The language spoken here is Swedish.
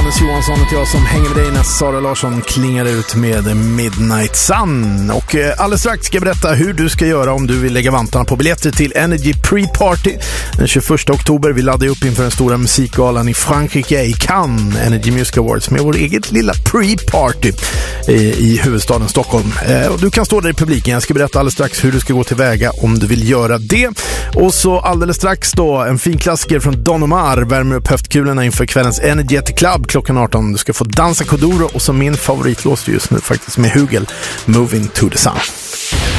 Johannes Johansson och jag som hänger med dig när Sara Larsson klingar ut med Midnight Sun. Och alldeles strax ska jag berätta hur du ska göra om du vill lägga vantarna på biljetter till Energy Pre-Party den 21 oktober. Vi laddar upp inför den stora musikgalan i Frankrike i Cannes, Energy Music Awards, med vår eget lilla Pre-Party i huvudstaden Stockholm. Och du kan stå där i publiken. Jag ska berätta alldeles strax hur du ska gå tillväga om du vill göra det. Och så alldeles strax då en fin klassiker från Don Omar värmer upp höftkulorna inför kvällens Energy Club klockan 18. Du ska få dansa Kodoro och så min favoritlås just nu faktiskt med Hugel, Moving to the Sun.